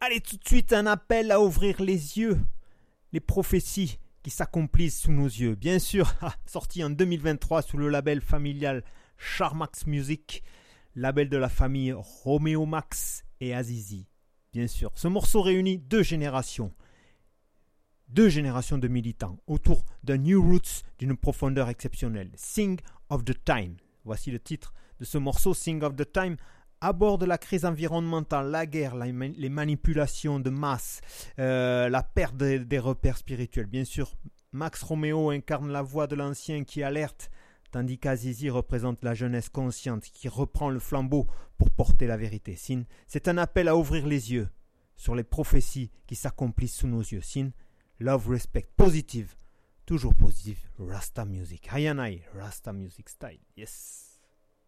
Allez, tout de suite, un appel à ouvrir les yeux. Les prophéties qui s'accomplissent sous nos yeux. Bien sûr, sorti en 2023 sous le label familial Charmax Music, label de la famille Romeo Max et Azizi. Bien sûr, ce morceau réunit deux générations de militants autour d'un New Roots d'une profondeur exceptionnelle. Sing of the Time. Voici le titre de ce morceau, Sing of the Time, aborde la crise environnementale, la guerre, les manipulations de masse, la perte des repères spirituels. Bien sûr, Max Romeo incarne la voix de l'ancien qui alerte, tandis qu'Azizi représente la jeunesse consciente qui reprend le flambeau pour porter la vérité. Sin, c'est un appel à ouvrir les yeux sur les prophéties qui s'accomplissent sous nos yeux. Sin, love, respect, positive, toujours positive, Rasta music. Hayanai, Rasta music style, yes.